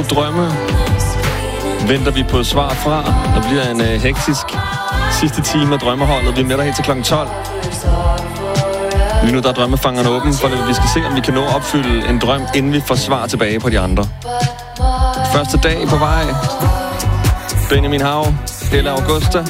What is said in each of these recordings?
drømme venter vi på svar fra. Der bliver en hektisk sidste time af drømmeholdet. Vi er med dig helt til kl. 12. Lige nu der er drømmefangeren åben, for vi skal se, om vi kan nå at opfylde en drøm, inden vi får svar tilbage på de andre. Første dag på vej. Benjamin Hav, eller Augusta.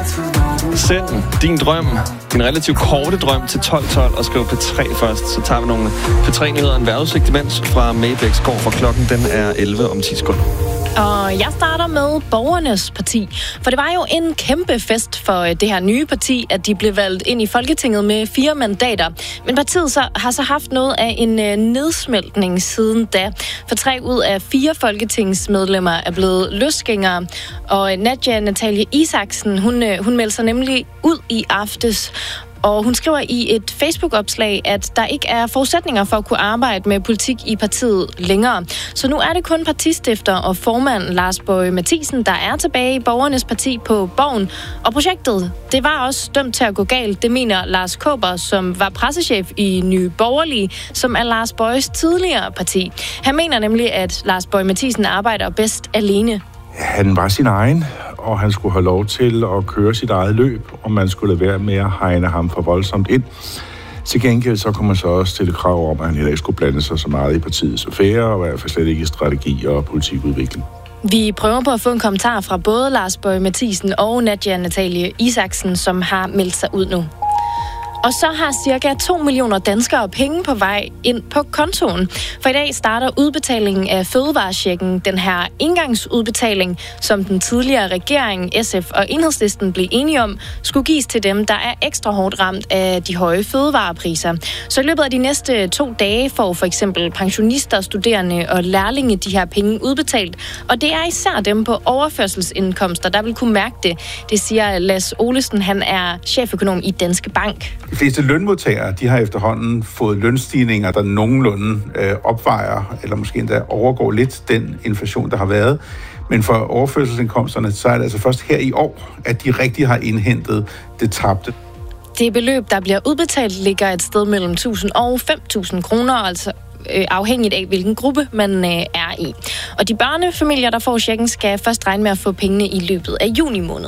Send din drøm, din relativt korte drøm til 1212 og skriv P3 først. Så tager vi nogle P3-nyheder, en vejrudsigt imens fra Maybæksgård, for klokken den er 11 om 10 sekunder. Og jeg starter med Borgernes Parti, for det var jo en kæmpe fest for det her nye parti, at de blev valgt ind i Folketinget med 4 mandater. Men partiet har så haft noget af en nedsmeltning siden da, for 3 ud af 4 folketingsmedlemmer er blevet løsgængere. Og Nadja Natalie Isaksen, hun meldte sig nemlig ud i aftes. Og hun skriver i et Facebook-opslag, at der ikke er forudsætninger for at kunne arbejde med politik i partiet længere. Så nu er det kun partistifter og formand Lars Boje Mathiesen, der er tilbage i Borgernes Parti på Borgen. Og projektet, det var også dømt til at gå galt. Det mener Lars Kaaber, som var pressechef i Nye Borgerlige, som er Lars Bojes tidligere parti. Han mener nemlig, at Lars Boje Mathiesen arbejder bedst alene. Han var sin egen, og han skulle have lov til at køre sit eget løb, og man skulle lade være med at hegne ham for voldsomt ind. Til gengæld så kunne man så også stille krav om, at han heller ikke skulle blande sig så meget i partiets affære, og i hvert fald slet ikke i strategi og politikudvikling. Vi prøver på at få en kommentar fra både Lars Boje Mathiesen og Nadja Natalie Isaksen, som har meldt sig ud nu. Og så har cirka 2 millioner danskere penge på vej ind på kontoen. For i dag starter udbetalingen af fødevarechecken, den her engangsudbetaling, som den tidligere regering, SF og Enhedslisten blev enige om, skulle gives til dem, der er ekstra hårdt ramt af de høje fødevarepriser. Så i løbet af de næste 2 dage får for eksempel pensionister, studerende og lærlinge de her penge udbetalt. Og det er især dem på overførselsindkomster, der vil kunne mærke det. Det siger Lass Olesen, han er cheføkonom i Danske Bank. De fleste lønmodtagere, de har efterhånden fået lønstigninger, der nogenlunde opvejer, eller måske endda overgår lidt den inflation, der har været. Men for overførselsindkomsterne, så er det altså først her i år, at de rigtig har indhentet det tabte. Det beløb, der bliver udbetalt, ligger et sted mellem 1.000 og 5.000 kroner, altså afhængigt af, hvilken gruppe man er i. Og de børnefamilier, der får checken, skal først regne med at få pengene i løbet af juni måned.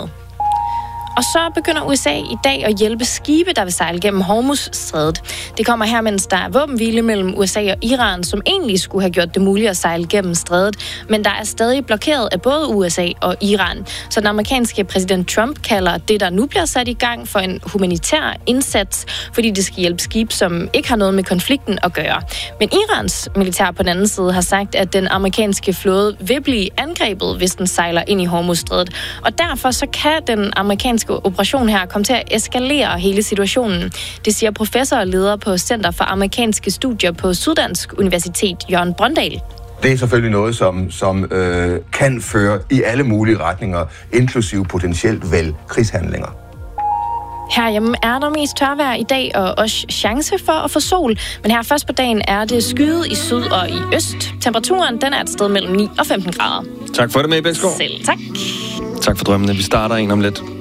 Og så begynder USA i dag at hjælpe skibe, der vil sejle gennem Hormuzstrædet. Det kommer her, mens der er våbenhvile mellem USA og Iran, som egentlig skulle have gjort det muligt at sejle gennem strædet. Men der er stadig blokeret af både USA og Iran. Så den amerikanske præsident Trump kalder det, der nu bliver sat i gang, for en humanitær indsats, fordi det skal hjælpe skib, som ikke har noget med konflikten at gøre. Men Irans militær på den anden side har sagt, at den amerikanske flåde vil blive angrebet, hvis den sejler ind i Hormuzstrædet. Og derfor så kan den amerikanske operation her kom til at eskalere hele situationen. Det siger professor og leder på Center for Amerikanske Studier på Syddansk Universitet, Jørgen Brøndal. Det er selvfølgelig noget, som kan føre i alle mulige retninger, inklusive potentielt vel krigshandlinger. Herhjemme er der mest tørvejr i dag, og også chance for at få sol. Men her først på dagen er det skyet i syd og i øst. Temperaturen den er et sted mellem 9 og 15 grader. Tak for det, Maybæksgård. Selv tak. Tak for drømmene. Vi starter en om lidt.